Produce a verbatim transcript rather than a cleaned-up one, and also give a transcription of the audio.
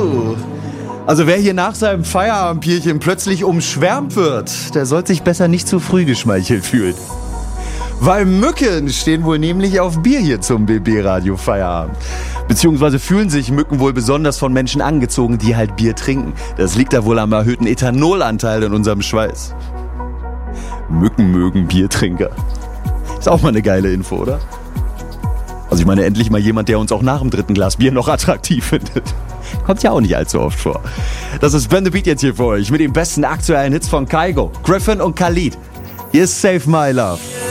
Uh. Also wer hier nach seinem Feierabendbierchen plötzlich umschwärmt wird, der sollte sich besser nicht zu früh geschmeichelt fühlen. Weil Mücken stehen wohl nämlich auf Bier hier zum B B-Radio Feierabend. Beziehungsweise fühlen sich Mücken wohl besonders von Menschen angezogen, die halt Bier trinken. Das liegt da wohl am erhöhten Ethanolanteil in unserem Schweiß. Mücken mögen Biertrinker. Ist auch mal eine geile Info, oder? Also ich meine, endlich mal jemand, der uns auch nach dem dritten Glas Bier noch attraktiv findet. Kommt ja auch nicht allzu oft vor. Das ist Ben the Beat jetzt hier für euch mit den besten aktuellen Hits von Kygo, Griffin und Khalid. Hier ist Save My Love.